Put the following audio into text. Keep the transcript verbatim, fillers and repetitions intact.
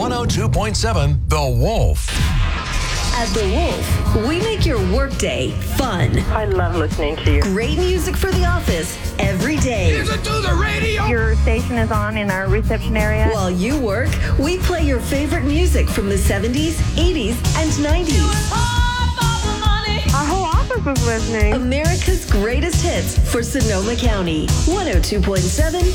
one oh two point seven The Wolf. At The Wolf, we make your workday fun. I love listening to you. Great music for the office every day. Listen to the radio. Your station is on in our reception area. While you work, we play your favorite music from the seventies, eighties, and nineties. Our whole office is listening. America's greatest hits for Sonoma County. one oh two point seven